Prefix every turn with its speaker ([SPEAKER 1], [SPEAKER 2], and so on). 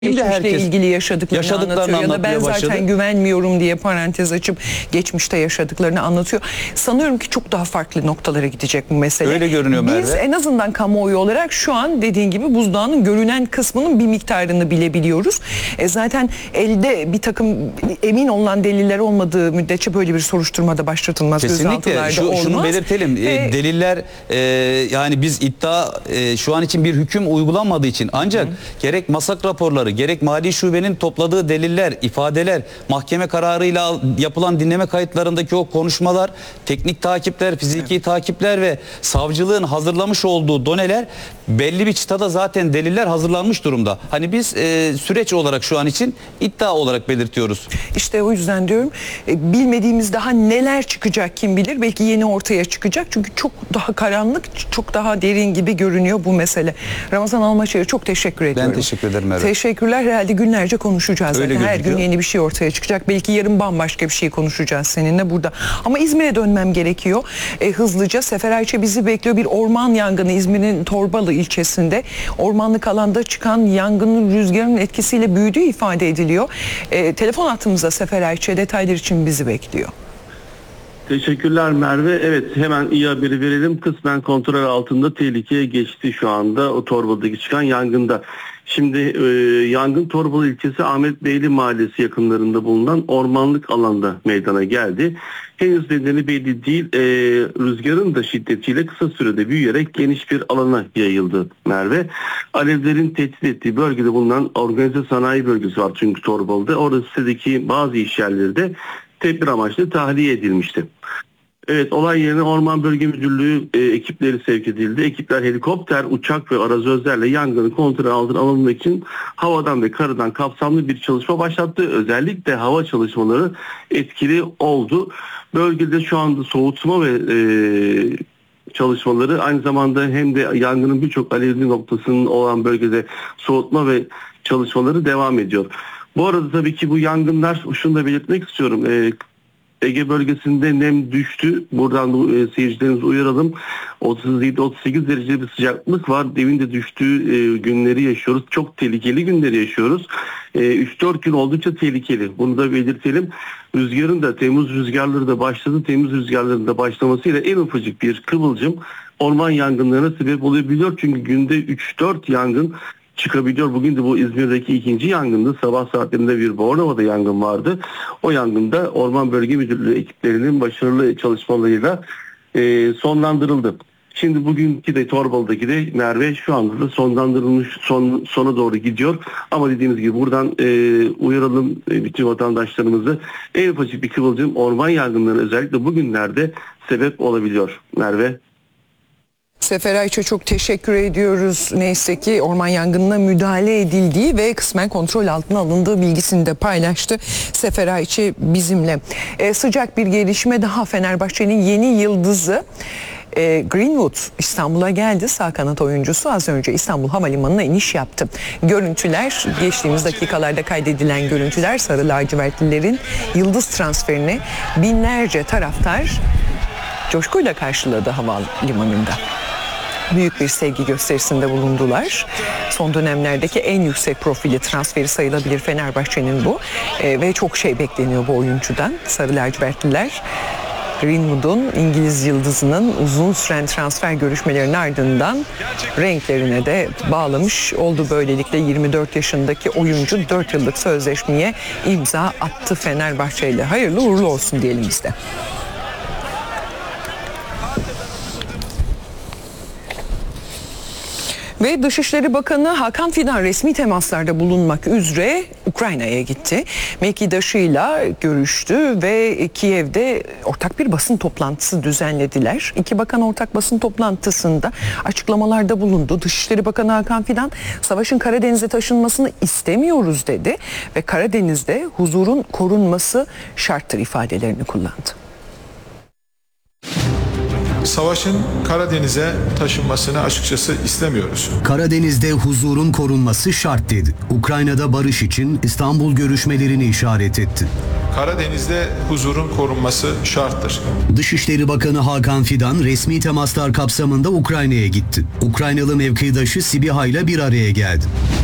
[SPEAKER 1] Geçmişle ilgili yaşadıklarını anlatıyor ya da ben zaten
[SPEAKER 2] başladı.
[SPEAKER 1] Güvenmiyorum diye parantez açıp geçmişte yaşadıklarını anlatıyor. Sanıyorum ki çok daha farklı noktalara gidecek bu mesele.
[SPEAKER 2] Öyle görünüyor Merve.
[SPEAKER 1] Biz en azından kamuoyu olarak şu an dediğin gibi buzdağının görünen kısmının bir miktarını bilebiliyoruz. Zaten elde bir takım emin olunan deliller olmadığı müddetçe böyle bir soruşturmada başlatılmaz.
[SPEAKER 2] Kesinlikle. Şunu belirtelim. Deliller yani biz şu an için bir hüküm uygulanmadığı için ancak gerek masak raporları gerek mali şubenin topladığı deliller, ifadeler, mahkeme kararıyla yapılan dinleme kayıtlarındaki o konuşmalar, teknik takipler, fiziki takipler ve savcılığın hazırlamış olduğu doneler belli bir çıtada zaten deliller hazırlanmış durumda. Hani biz süreç olarak şu an için iddia olarak belirtiyoruz.
[SPEAKER 1] İşte o yüzden diyorum bilmediğimiz daha neler çıkacak kim bilir, belki yeni ortaya çıkacak çünkü çok daha karanlık, çok daha derin gibi görünüyor bu mesele. Ramazan Almaçer'e çok teşekkür ediyorum.
[SPEAKER 2] Ben teşekkür ederim Merve.
[SPEAKER 1] Teşekkürler, herhalde günlerce konuşacağız.
[SPEAKER 2] Öyle
[SPEAKER 1] zaten. Her gün yeni bir şey ortaya çıkacak. Belki yarın bambaşka bir şey konuşacağız seninle burada. Ama İzmir'e dönmem gerekiyor. Hızlıca Sefer Ayça bizi bekliyor. Bir orman yangını İzmir'in Torbalı ilçesinde. Ormanlık alanda çıkan yangının rüzgarın etkisiyle büyüdüğü ifade ediliyor. Telefon hattımızda Sefer Ayça detaylar için bizi bekliyor.
[SPEAKER 3] Teşekkürler Merve. Evet, hemen iyi haberi verelim. Kısmen kontrol altında, tehlikeye geçti şu anda o Torbalı'daki çıkan yangında. Şimdi yangın Torbalı ilçesi Ahmet Beyli Mahallesi yakınlarında bulunan ormanlık alanda meydana geldi. Henüz nedeni belli değil. Rüzgarın da şiddetiyle kısa sürede büyüyerek geniş bir alana yayıldı Merve. Alevlerin tehdit ettiği bölgede bulunan organize sanayi bölgesi var çünkü Torbalı'da. Orada sitedeki bazı iş yerleri de tedbir amaçlı tahliye edilmişti. Evet, olay yerine Orman Bölge Müdürlüğü ekipleri sevk edildi. Ekipler helikopter, uçak ve arazözlerle yangını kontrol altına alınmak için havadan ve karadan kapsamlı bir çalışma başlattı. Özellikle hava çalışmaları etkili oldu. Bölgede şu anda soğutma ve çalışmaları, aynı zamanda hem de yangının birçok alevli noktasının olan bölgede soğutma ve çalışmaları devam ediyor. Bu arada tabii ki bu yangınlar, şunu da belirtmek istiyorum. Ege bölgesinde nem düştü. Buradan seyircilerimizi uyaralım. 37-38 derece bir sıcaklık var. Demin de düştüğü günleri yaşıyoruz. Çok tehlikeli günleri yaşıyoruz. 3-4 gün oldukça tehlikeli. Bunu da belirtelim. Rüzgarın da, Temmuz rüzgarları da başladı. Temmuz rüzgarlarının da başlamasıyla en ufacık bir kıvılcım orman yangınlarına sebep olabiliyor. Çünkü günde 3-4 yangın çıkabiliyor. Bugün de bu İzmir'deki ikinci yangındı. Sabah saatlerinde bir Bornova'da yangın vardı. O yangında Orman Bölge Müdürlüğü ekiplerinin başarılı çalışmalarıyla sonlandırıldı. Şimdi bugünkü de Torbalı'daki de Merve şu anda da sonlandırılmış, sona doğru gidiyor. Ama dediğimiz gibi buradan uyaralım bütün vatandaşlarımızı. En ufacık bir kıvılcım orman yangınlarına özellikle bugünlerde sebep olabiliyor Merve.
[SPEAKER 1] Sefer Ayça çok teşekkür ediyoruz. Neyse ki orman yangınına müdahale edildiği ve kısmen kontrol altına alındığı bilgisini de paylaştı Sefer Ayça bizimle. Sıcak bir gelişme daha, Fenerbahçe'nin yeni yıldızı Greenwood İstanbul'a geldi. Sağ kanat oyuncusu az önce İstanbul Havalimanı'na iniş yaptı. Görüntüler, geçtiğimiz dakikalarda kaydedilen görüntüler, Sarı Lacivertlilerin yıldız transferini binlerce taraftar coşkuyla karşıladı havalimanında. Büyük bir sevgi gösterisinde bulundular. Son dönemlerdeki en yüksek profili transferi sayılabilir Fenerbahçe'nin bu. Ve çok şey bekleniyor bu oyuncudan. Sarı lacivertliler Greenwood'un, İngiliz yıldızının uzun süren transfer görüşmelerinin ardından renklerine de bağlamış oldu. Böylelikle 24 yaşındaki oyuncu 4 yıllık sözleşmeye imza attı Fenerbahçe ile. Hayırlı uğurlu olsun diyelim biz de. Ve Dışişleri Bakanı Hakan Fidan resmi temaslarda bulunmak üzere Ukrayna'ya gitti. Mevkidaşıyla görüştü ve Kiev'de ortak bir basın toplantısı düzenlediler. İki bakan ortak basın toplantısında açıklamalarda bulundu. Dışişleri Bakanı Hakan Fidan, savaşın Karadeniz'e taşınmasını istemiyoruz dedi ve Karadeniz'de huzurun korunması şarttır ifadelerini kullandı.
[SPEAKER 4] Savaşın Karadeniz'e taşınmasını açıkçası istemiyoruz.
[SPEAKER 5] Karadeniz'de huzurun korunması şart dedi. Ukrayna'da barış için İstanbul görüşmelerini işaret etti.
[SPEAKER 4] Karadeniz'de huzurun korunması şarttır.
[SPEAKER 5] Dışişleri Bakanı Hakan Fidan resmi temaslar kapsamında Ukrayna'ya gitti. Ukraynalı mevkidaşı Sibiha ile bir araya geldi.